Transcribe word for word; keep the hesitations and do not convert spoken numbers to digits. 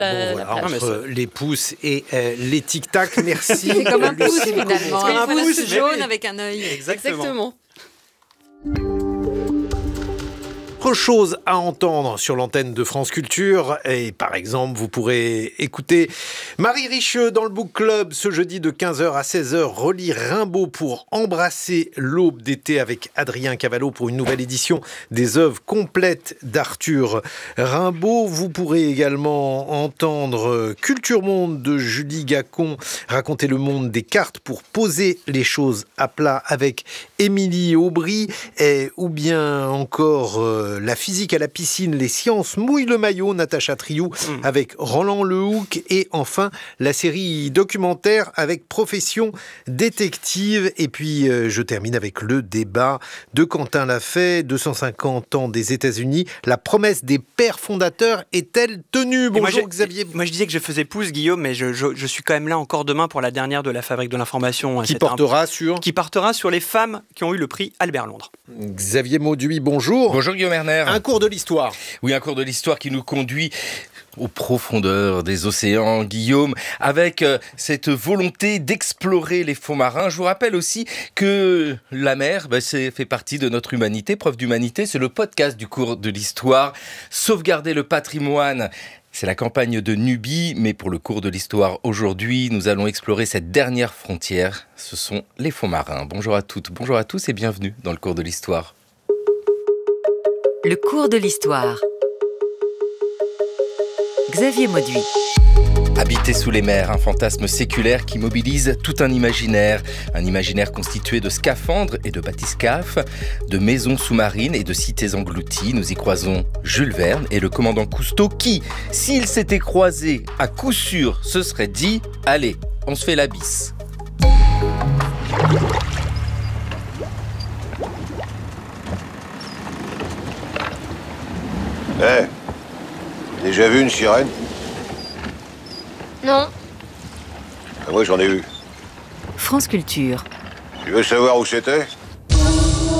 Bon, voilà, entre les pouces et euh, les tic-tac, merci. C'est comme un pouce finalement, C'est un un pouce pouce, jaune mais- avec un œil. Exactement. Exactement. Autre chose à entendre sur l'antenne de France Culture, et par exemple, vous pourrez écouter Marie Richeux dans le Book Club ce jeudi de quinze heures à seize heures, relire Rimbaud pour embrasser l'aube d'été avec Adrien Cavallo pour une nouvelle édition des œuvres complètes d'Arthur Rimbaud. Vous pourrez également entendre Culture Monde de Julie Gacon raconter le monde des cartes pour poser les choses à plat avec Émilie Aubry, et, ou bien encore euh, la physique à la piscine, les sciences mouillent le maillot, Natacha Triou mmh. avec Roland Lehoucq, et enfin la série documentaire avec Profession détective. Et puis euh, je termine avec le débat de Quentin Lafay, deux cent cinquante ans des États-Unis, la promesse des pères fondateurs est-elle tenue? Bonjour moi, Xavier. Moi je disais que je faisais pouce, Guillaume, mais je, je, je suis quand même là encore demain pour la dernière de la Fabrique de l'Information. Qui portera un... sur Qui portera sur les femmes qui ont eu le prix Albert Londres. Xavier Mauduit, bonjour. Bonjour Guillaume Erner. Un cours de l'histoire. Oui, un cours de l'histoire qui nous conduit aux profondeurs des océans, Guillaume, avec euh, cette volonté d'explorer les fonds marins. Je vous rappelle aussi que la mer, bah, c'est, fait partie de notre humanité. Preuve d'humanité, c'est le podcast du cours de l'histoire. Sauvegarder le patrimoine, c'est la campagne de Nubie, mais pour le cours de l'histoire aujourd'hui, nous allons explorer cette dernière frontière. Ce sont les fonds marins. Bonjour à toutes, bonjour à tous et bienvenue dans le cours de l'histoire. Le cours de l'histoire. Xavier Mauduit. Habiter sous les mers, un fantasme séculaire qui mobilise tout un imaginaire. Un imaginaire constitué de scaphandres et de bathyscaphes, de maisons sous-marines et de cités englouties. Nous y croisons Jules Verne et le commandant Cousteau qui, s'ils s'étaient croisés, à coup sûr, se seraient dit « Allez, on se fait la bise ». Eh, hey, déjà vu une sirène? Non. Ah, moi, j'en ai vu. France Culture. Tu veux savoir où c'était?